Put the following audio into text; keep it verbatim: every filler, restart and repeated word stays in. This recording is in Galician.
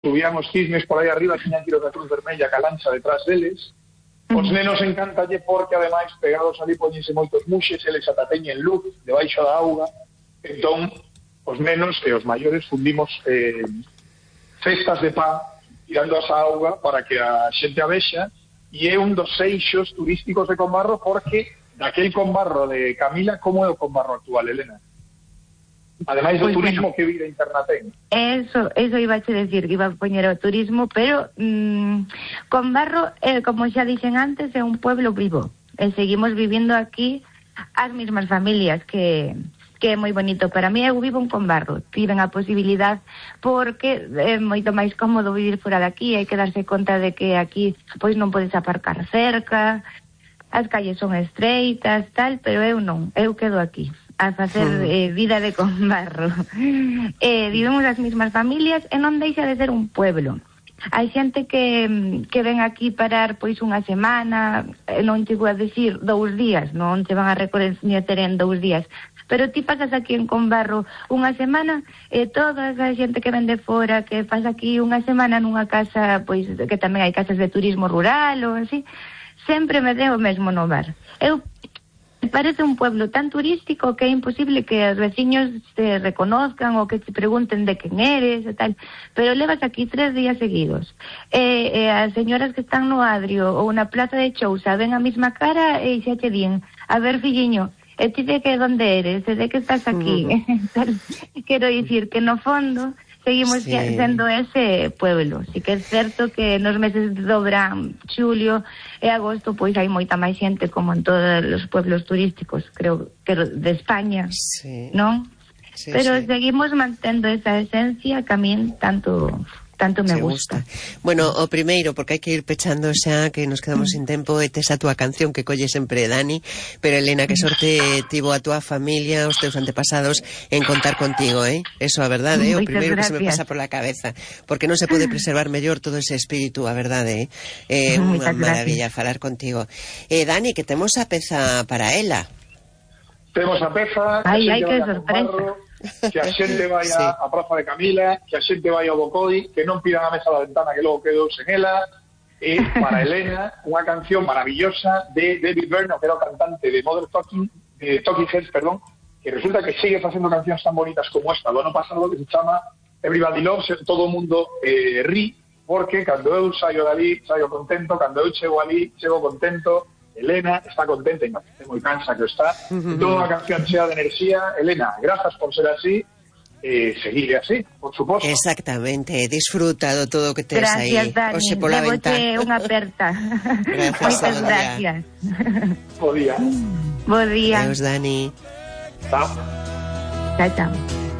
subían os cisnes por aí arriba, tiñan que ir a Cruz Vermella ca lancha detrás deles. Os nenos encantalle porque, ademais, pegados ali poñense moitos muxes, eles ata teñen luz debaixo da auga. Entón, os nenos e os maiores fundimos eh, cestas de pan tirando asa auga para que a xente a vexa, e é un dos eixos turísticos de Combarro porque daquel Combarro de Camila, como é o Combarro actual, Elena? Ademais do pues turismo, bueno, que vida interna ten. Eso, eso iba a decir, que iba a poñer o turismo, pero mmm, Combarro, eh, como xa dixen antes, é un pueblo vivo. E seguimos vivindo aquí as mismas familias, que, que é moi bonito. Para mí, eu vivo en Combarro. Tiven a posibilidad, porque é moito máis cómodo vivir fora de aquí, hai que darse conta de que aquí pois non podes aparcar cerca, as calles son estreitas, tal, pero eu non, eu quedo aquí a facer eh, vida de Combarro. Eh, vivimos as mismas familias e non deixa de ser un pueblo. Hai xente que, que ven aquí parar pois unha semana, non chego a decir dous días, non te van a recoñecer en dous días, pero ti pasas aquí en Combarro unha semana e toda a xente que ven de fora, que pasa aquí unha semana nunha casa, pois que tamén hai casas de turismo rural ou así, sempre me deu o mesmo no bar. Eu parece un pueblo tan turístico que é imposible que os veciños te reconozcan ou que te pregunten de quen eres e tal, pero levas aquí tres días seguidos. E, e as señoras que están no Adrio ou na plaza de Chousa ven a mesma cara e xa te din, a ver, filliño, e ti de que donde eres, e de que estás aquí. Uh-huh. Quero dicir que no fondo seguimos sí. sendo ese pueblo. Si que é certo que nos meses de verán, xulio e agosto, pois hai moita máis xente como en todos os pueblos turísticos, creo que de España, sí. non? Sí, pero sí. seguimos mantendo esa esencia que a min tanto tanto me gusta. gusta. Bueno, o primeiro, porque hai que ir pechando xa, que nos quedamos sin tempo, e tes a túa canción que colle sempre Dani, pero Elena, que sorte tivo a túa familia, os teus antepasados en contar contigo, eh? Eso, a verdade, é o primeiro que se me pasa por la cabeza, porque non se pode preservar mellor todo ese espírito, a verdade, eh? É unha maravilla falar contigo. Eh, Dani, que temos a peza para ela. Temos a peza... Ai, ai, que sorpresa. Que a xente vai sí. a, a Praza de Camila, que a xente vai ao Bocoi, que non pidan a mesa da ventana que logo quedou sen ela, e para Elena, unha canción maravillosa de David Byrne, que era o cantante de Modern Talking, de Talking Heads, perdón, que resulta que sigue facendo cancións tan bonitas como esta do ano pasado, que se chama Everybody Loves, todo o mundo eh, ri, porque cando eu saio dali, saio contento, cando eu chego ali, chego contento. Elena está contenta e moi cansa que está. Uh-huh. Toda a canción chea de enerxía. Elena, grazas por ser así, e eh, seguir así, por suposto. Exactamente, disfruta do todo o que tes aí. Gracias, Dani. Oxe pola ventana. Levoche unha aperta. Moitas gracias. Bo día. Bo día. Adeus, Dani. Chao. Chao, chao.